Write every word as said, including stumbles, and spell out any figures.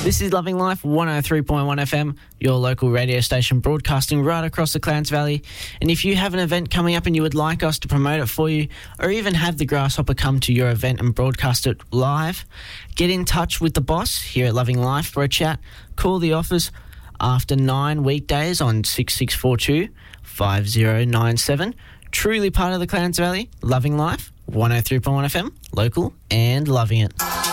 This is Loving Life, one oh three point one F M, your local radio station broadcasting right across the Clouds Valley. And if you have an event coming up and you would like us to promote it for you, or even have the Grasshopper come to your event and broadcast it live, get in touch with the boss here at Loving Life for a chat. Call the office after nine weekdays on six six four two, five oh nine seven. Truly part of the Clouds Valley, Loving Life, one oh three point one F M, local and loving it.